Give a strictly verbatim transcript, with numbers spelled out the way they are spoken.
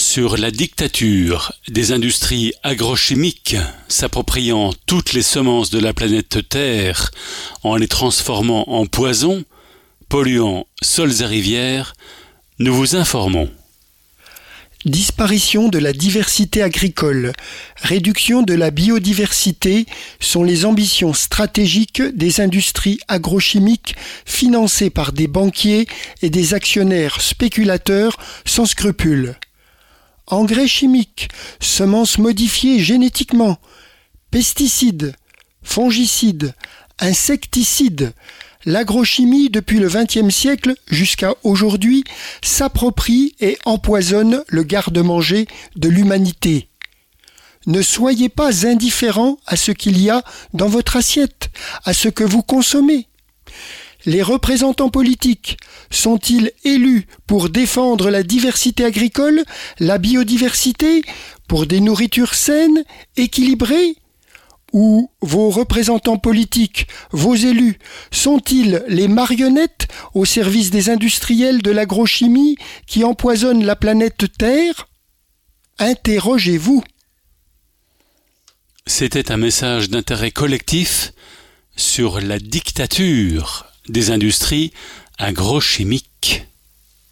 sur la dictature des industries agrochimiques s'appropriant toutes les semences de la planète Terre en les transformant en poison, polluant sols et rivières, nous vous informons. Disparition de la diversité agricole, réduction de la biodiversité sont les ambitions stratégiques des industries agrochimiques financées par des banquiers et des actionnaires spéculateurs sans scrupules. Engrais chimiques, semences modifiées génétiquement, pesticides, fongicides, insecticides, l'agrochimie depuis le vingtième siècle jusqu'à aujourd'hui s'approprie et empoisonne le garde-manger de l'humanité. Ne soyez pas indifférents à ce qu'il y a dans votre assiette, à ce que vous consommez. Les représentants politiques sont-ils élus pour défendre la diversité agricole, la biodiversité, pour des nourritures saines, équilibrées ? Ou vos représentants politiques, vos élus, sont-ils les marionnettes au service des industriels de l'agrochimie qui empoisonnent la planète Terre ? Interrogez-vous. C'était un message d'intérêt collectif sur la dictature des industries agrochimiques.